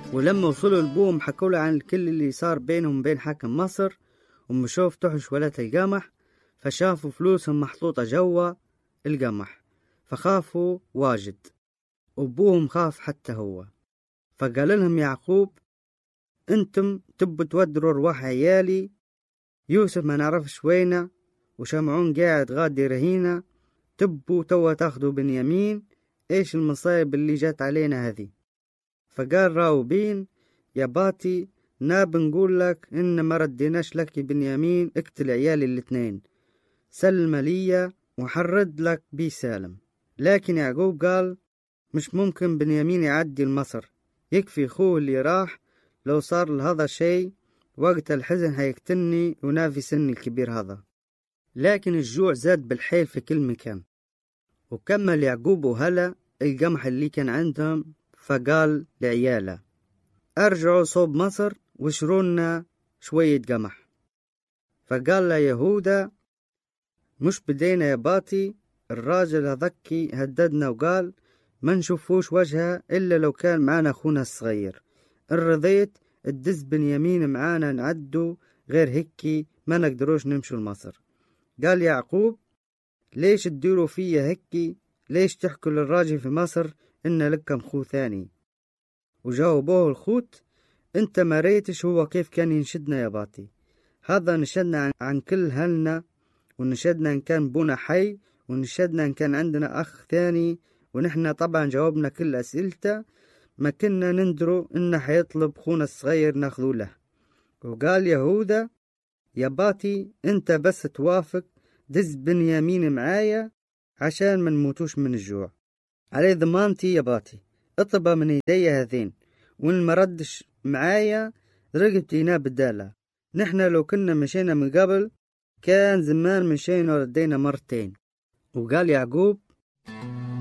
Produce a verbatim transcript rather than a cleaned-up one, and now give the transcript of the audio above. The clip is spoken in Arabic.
ولما وصلوا لبوهم حكوا له عن الكل اللي صار بينهم وبين حاكم مصر، ومشوا فتحوا ولات القمح، فشافوا فلوسهم محطوطة جوا القمح، فخافوا واجد، وابوهم خاف حتى هو. فقال لهم يعقوب: انتم تبوا تودروا ارواح عيالي، يوسف ما نعرفش وينه، وشمعون قاعد غادي رهينه، تبوا توا تاخدوا بنيامين، ايش المصايب اللي جات علينا هذه؟ فقال راوبين: يا باتي ناب نقول لك ان ما رديناش لك بنيامين، اقتل عيالي الاثنين، سلم لي وحرد لك بي سالم. لكن يعقوب قال: مش ممكن بنيامين يعدي لمصر، يكفي اخوه اللي راح، لو صار لهذا شيء وقت الحزن هيقتلني ونافي سن الكبير هذا. لكن الجوع زاد بالحيل في كل مكان، وكمل يعقوب وهلا القمح اللي كان عندهم، فقال لعياله: ارجعوا صوب مصر وشرونا شوية قمح. فقال له يهودا: مش بدينا يا باتي، الراجل هذكي هددنا وقال ما نشوفوش وجهه إلا لو كان معنا أخونا الصغير، إن رضيت الدز بنيامين معانا نعدو، غير هكي ما نقدروش نمشوا لمصر. قال يعقوب: ليش تديروا فيا هكي؟ ليش تحكوا للراجل في مصر إن لكم خو ثاني؟ وجاوبوه الخوت: انت ما ريتش هو كيف كان ينشدنا يا باتي، هذا نشدنا عن, عن كل هلنا، ونشدنا ان كان بونا حي، ونشدنا ان كان عندنا اخ ثاني، ونحن طبعا جاوبنا كل اسئلته، ما كنا نندرو انه حيطلب خونا الصغير ناخذو له. وقال يهودا: يا باتي انت بس توافق دز بنيامين معايا عشان ما نموتوش من الجوع، علي ضمانتي يا باتي، اطلب من يدي هذين، وإن ما ردش معايا رقبتينا بدالة، نحن لو كنا مشينا من قبل كان زمان مشينا وردينا مرتين. وقال يعقوب: